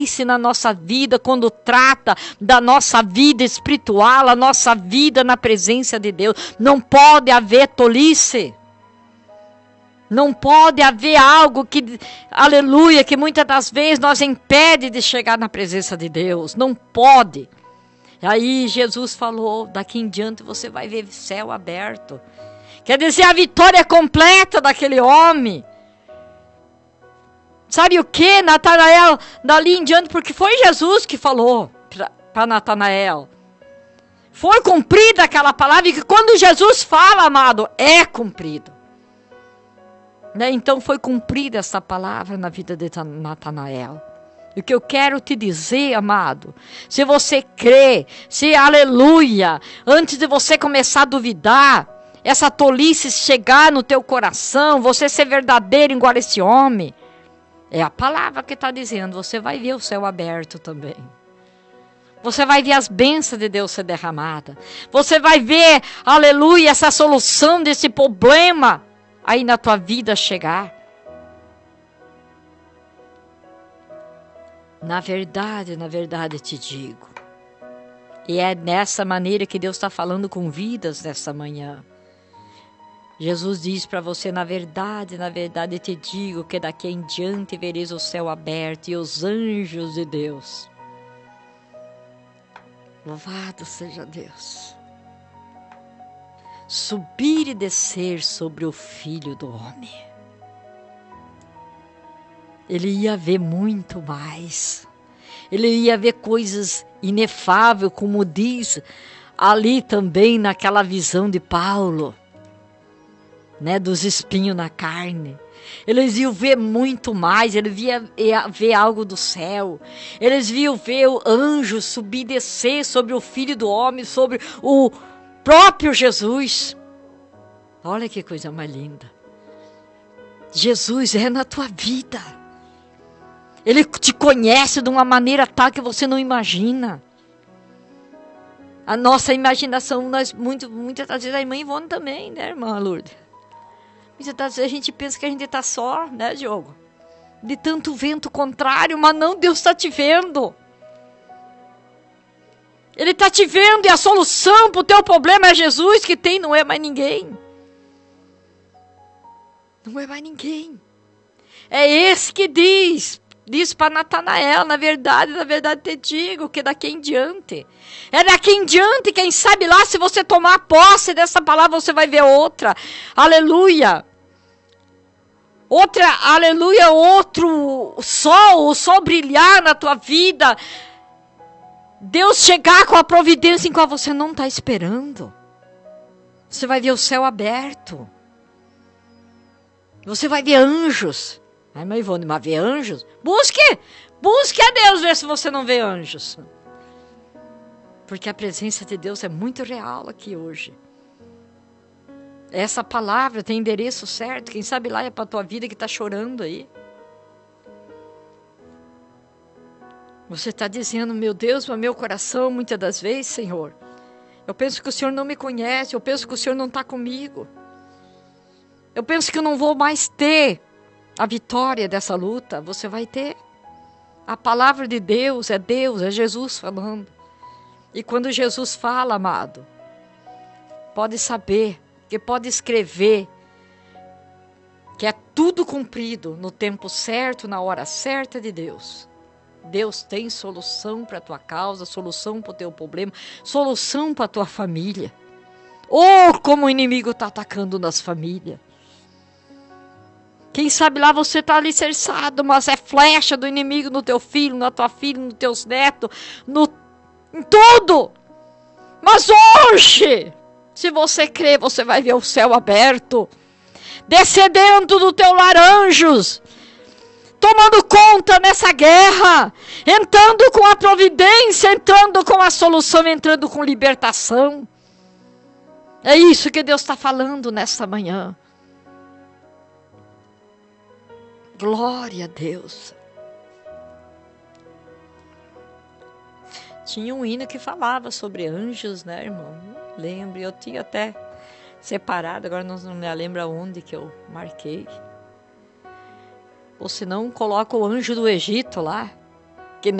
na nossa vida, quando trata da nossa vida espiritual, a nossa vida na presença de Deus. Não pode haver tolice. Não pode haver algo que, aleluia, que muitas das vezes nos impede de chegar na presença de Deus. Não pode. Aí Jesus falou, daqui em diante você vai ver céu aberto. Quer dizer, a vitória completa daquele homem. Sabe o que, Natanael, dali em diante, porque foi Jesus que falou para Natanael. Foi cumprida aquela palavra, e que quando Jesus fala, amado, é cumprido. Né? Então foi cumprida essa palavra na vida de Natanael. E o que eu quero te dizer, amado, se você crê, se aleluia, antes de você começar a duvidar, essa tolice chegar no teu coração, você ser verdadeiro igual esse homem, é a palavra que está dizendo, você vai ver o céu aberto também. Você vai ver as bênçãos de Deus ser derramada. Você vai ver, aleluia, essa solução desse problema aí na tua vida chegar. Na verdade te digo. E é nessa maneira que Deus está falando com vidas nessa manhã. Jesus diz para você, na verdade te digo que daqui em diante vereis o céu aberto e os anjos de Deus. Louvado seja Deus. Subir e descer sobre o Filho do Homem. Ele ia ver muito mais. Ele ia ver coisas inefáveis, como diz ali também naquela visão de Paulo. Né, dos espinhos na carne. Eles iam ver muito mais, eles iam ver algo do céu. Eles iam ver o anjo subir e descer sobre o Filho do Homem, sobre o próprio Jesus. Olha que coisa mais linda. Jesus é na tua vida. Ele te conhece de uma maneira tal que você não imagina. A nossa imaginação, muitas das vezes a irmã Ivone também, né, irmã Lourdes? A gente pensa que a gente está só, né, Diogo? De tanto vento contrário, mas não, Deus está te vendo. Ele está te vendo e a solução para o teu problema é Jesus que tem, não é mais ninguém. Não é mais ninguém. É esse que diz para Natanael, na verdade te digo que daqui em diante. É daqui em diante, quem sabe lá, se você tomar posse dessa palavra, você vai ver outra. Aleluia. Outra, aleluia, outro sol, o sol brilhar na tua vida. Deus chegar com a providência em qual você não está esperando. Você vai ver o céu aberto. Você vai ver anjos. Ai, mas Ivone, mas ver anjos? Busque a Deus, ver se você não vê anjos. Porque a presença de Deus é muito real aqui hoje. Essa palavra tem endereço certo. Quem sabe lá é para a tua vida que está chorando aí. Você está dizendo, meu Deus, para meu coração, muitas das vezes, Senhor. Eu penso que o Senhor não me conhece. Eu penso que o Senhor não está comigo. Eu penso que eu não vou mais ter a vitória dessa luta. Você vai ter. A palavra de Deus, é Jesus falando. E quando Jesus fala, amado, pode saber, que pode escrever, que é tudo cumprido no tempo certo, na hora certa de Deus. Deus tem solução para a tua causa, solução para o teu problema, solução para a tua família. Oh, como o inimigo está atacando nas famílias. Quem sabe lá você está alicerçado, mas é flecha do inimigo no teu filho, na tua filha, nos teus netos, em tudo. Mas hoje, se você crer, você vai ver o céu aberto, descendo do teu lar anjos, tomando conta nessa guerra, entrando com a providência, entrando com a solução, entrando com libertação. É isso que Deus está falando nessa manhã. Glória a Deus. Tinha um hino que falava sobre anjos, né, irmão? Lembro, eu tinha até separado, agora não me lembro onde que eu marquei. Ou se não, coloca o anjo do Egito lá.